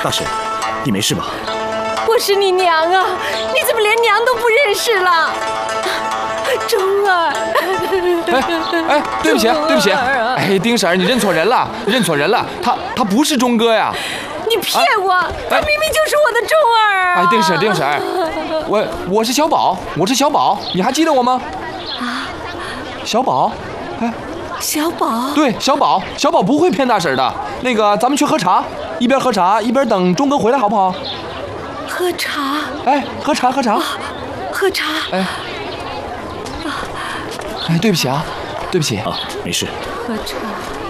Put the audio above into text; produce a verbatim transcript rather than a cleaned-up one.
大婶，你没事吧？ 我是你娘啊，你怎么连娘都不认识了？钟儿， 哎哎，对不起，对不起，哎，丁婶儿，你认错人了，认错人了，他他不是钟哥呀！ 你骗我，他明明就是我的钟儿啊！ 哎，丁婶儿，丁婶儿，我我是小宝，我是小宝，你还记得我吗？ 啊， 小宝，哎， 小宝， 对，小宝，小宝不会骗大婶的。那个，咱们去喝茶，一边喝茶一边等钟哥回来，好不好？ 喝茶。 哎，喝茶，喝茶， 喝茶。 哎。哎，对不起啊，对不起啊，没事。 喝茶。